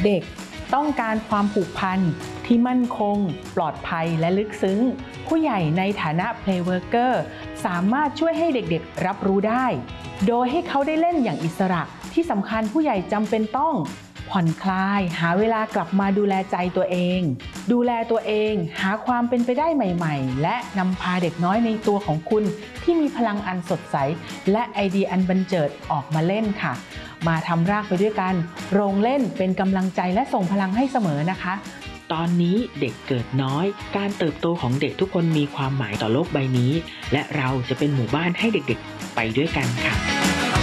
เด็กต้องการความผูกพันที่มั่นคงปลอดภัยและลึกซึ้งผู้ใหญ่ในฐานะ Play Worker สามารถช่วยให้เด็กๆรับรู้ได้โดยให้เขาได้เล่นอย่างอิสระที่สำคัญผู้ใหญ่จำเป็นต้องผ่อนคลายหาเวลากลับมาดูแลใจตัวเองดูแลตัวเองหาความเป็นไปได้ใหม่ๆและนำพาเด็กน้อยในตัวของคุณที่มีพลังอันสดใสและไอเดียอันบันเจิดออกมาเล่นค่ะมาทำรากไปด้วยกันโรงเล่นเป็นกำลังใจและส่งพลังให้เสมอนะคะตอนนี้เด็กเกิดน้อยการเติบโตของเด็กทุกคนมีความหมายต่อโลกใบนี้และเราจะเป็นหมู่บ้านให้เด็กๆไปด้วยกันค่ะ